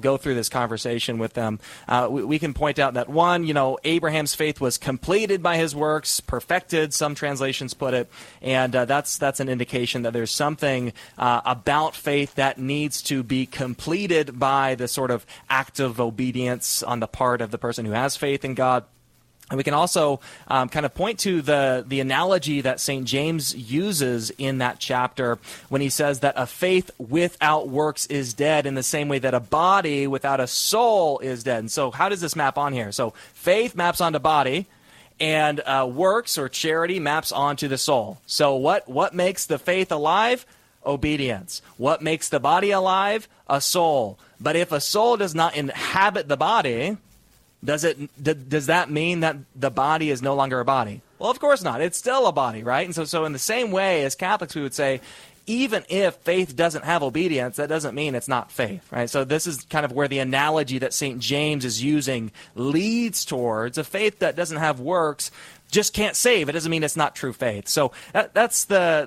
go through this conversation with them, we can point out that, one, Abraham's faith was completed by his works, perfected, some translations put it, and that's an indication that there's something about faith that needs to be completed by the sort of act of obedience on the part of the person who has faith in God. And we can also kind of point to the analogy that St. James uses in that chapter when he says that a faith without works is dead, in the same way that a body without a soul is dead. And so how does this map on here? So faith maps onto body, and works or charity maps onto the soul. So what makes the faith alive? Obedience. What makes the body alive? A soul. But if a soul does not inhabit the body, does that mean that the body is no longer a body? Well, of course not. It's still a body, right? And so in the same way as Catholics, we would say, even if faith doesn't have obedience, that doesn't mean it's not faith, right? So this is kind of where the analogy that St. James is using leads towards. A faith that doesn't have works just can't save. It doesn't mean it's not true faith. So that's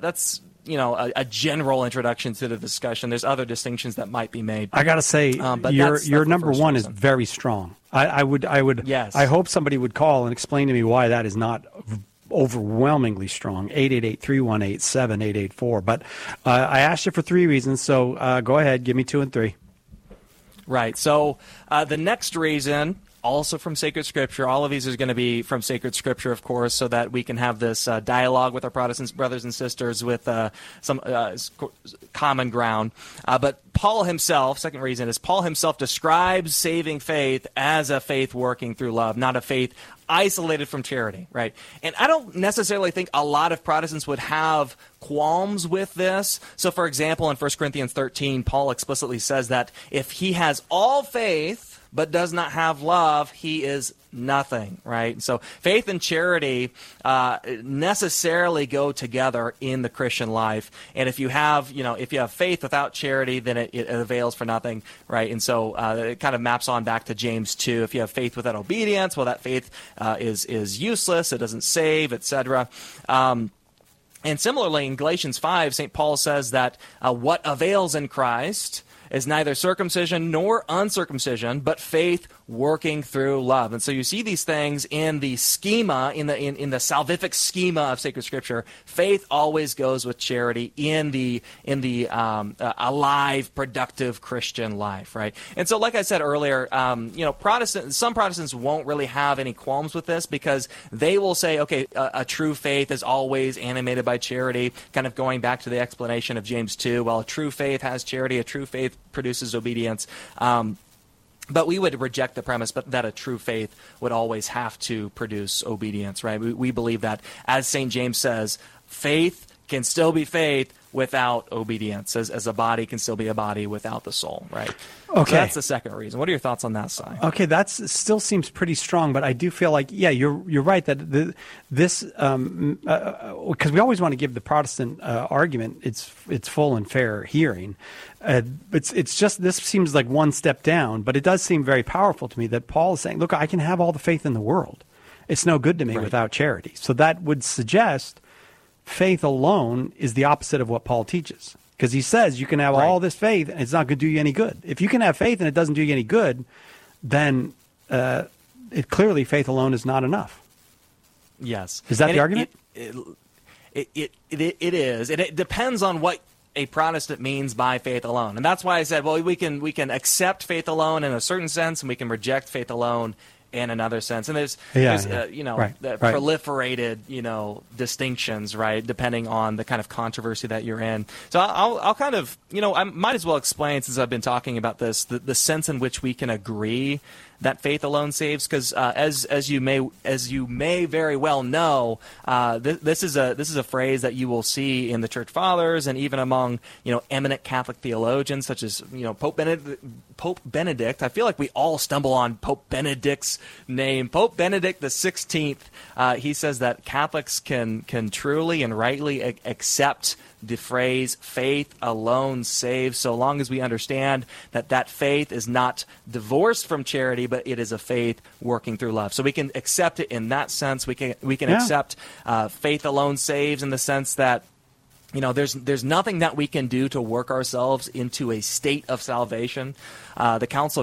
a general introduction to the discussion. There's other distinctions that might be made. I got to say, your number one is very strong. I would. Yes. I hope somebody would call and explain to me why that is not overwhelmingly strong. 888-318-7884. But I asked you for 3 reasons, so go ahead, give me 2 and 3. Right. So the next reason, also from Sacred Scripture. All of these are going to be from Sacred Scripture, of course, so that we can have this dialogue with our Protestant brothers and sisters with some common ground. But Paul himself, second reason, is Paul himself describes saving faith as a faith working through love, not a faith isolated from charity, right? And I don't necessarily think a lot of Protestants would have qualms with this. So, for example, in 1 Corinthians 13, Paul explicitly says that if he has all faith but does not have love, he is nothing, right? So faith and charity necessarily go together in the Christian life. And if you have faith without charity, then it avails for nothing, right? And so it kind of maps on back to James 2. If you have faith without obedience, well, that faith is useless. It doesn't save, etc. And similarly, in Galatians 5, St. Paul says that what avails in Christ is neither circumcision nor uncircumcision, but faith working through love. And so you see these things in the schema, in the salvific schema of sacred Scripture. Faith always goes with charity in the alive, productive Christian life, right? And so, like I said earlier, some Protestants won't really have any qualms with this because they will say, okay, a true faith is always animated by charity. Kind of going back to the explanation of James 2. Well, a true faith has charity. A true faith produces obedience. But we would reject the premise that a true faith would always have to produce obedience, right? We believe that, as St. James says, faith can still be faith without obedience, as a body can still be a body without the soul, right? Okay. So that's the second reason. What are your thoughts on that side? Okay, that still seems pretty strong, but I do feel like, you're right that this because we always want to give the Protestant argument its full and fair hearing. It's just, this seems like one step down, but it does seem very powerful to me that Paul is saying, look, I can have all the faith in the world. It's no good to me without charity. So that would suggest faith alone is the opposite of what Paul teaches. Because he says you can have all this faith and it's not going to do you any good. If you can have faith and it doesn't do you any good, then clearly faith alone is not enough. Yes. Is that the argument? It is. And it depends on what a Protestant means by faith alone. And that's why I said, well, we can accept faith alone in a certain sense and we can reject faith alone in another sense. And there's proliferated, distinctions, right, depending on the kind of controversy that you're in. So I'll kind of, I might as well explain, since I've been talking about this, the sense in which we can agree that faith alone saves, because as you may very well know, this is a phrase that you will see in the Church Fathers and even among eminent Catholic theologians such as Pope Benedict. I feel like we all stumble on Pope Benedict's name. Pope Benedict the 16th. He says that Catholics can truly and rightly accept the phrase faith alone saves, so long as we understand that faith is not divorced from charity, but it is a faith working through love. So we can accept it in that sense. We can accept faith alone saves in the sense that there's nothing that we can do to work ourselves into a state of salvation. The Council